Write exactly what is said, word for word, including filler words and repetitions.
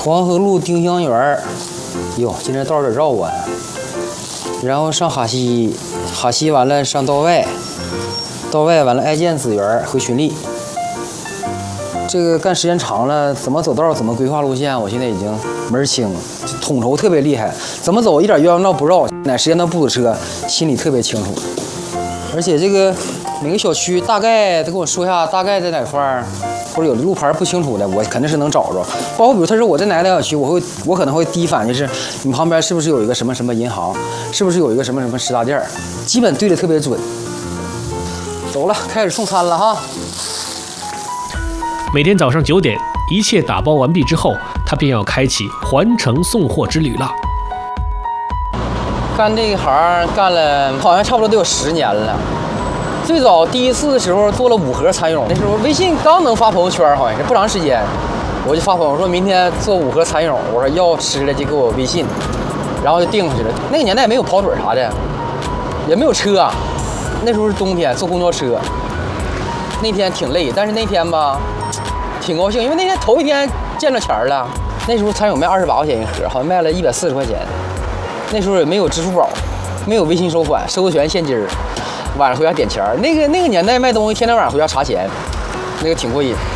黄河路丁香园儿，哟，今天道有点绕啊。然后上哈西，哈西完了上道外，道外完了爱建紫园回群力。这个干时间长了，怎么走道，怎么规划路线，我现在已经门儿清，统筹特别厉害，怎么走一点冤枉道不绕，哪时间段不堵车，心里特别清楚。而且这个每个小区大概他跟我说一下，大概在哪块儿。 或者有的路牌不清楚的，我肯定是能找着。包括比如他说我在哪个小区，我会我可能会第一反应就是你旁边是不是有一个什么什么银行，是不是有一个什么什么食杂店，基本对的特别准。走了，开始送餐了哈。 每天早上九点，一切打包完毕之后，他便要开启环城送货之旅了。 干这一行干了好像差不多得有十年了。 最早第一次的时候做了五盒蚕蛹，那时候微信刚能发朋友圈，好像是不长时间，我就发朋友说明天做五盒蚕蛹，我说要吃的就给我微信，然后就订上去了。那个年代也没有跑腿啥的，也没有车，那时候是冬天，坐公交车。那天挺累，但是那天吧，挺高兴，因为那天头一天见着钱了。那时候蚕蛹卖二十八块钱一盒，好像卖了一百四十块钱。那时候也没有支付宝，没有微信收款，收的全现金儿。 晚上回家点钱儿，那个那个年代卖东西，天天晚上回家查钱，那个挺过瘾。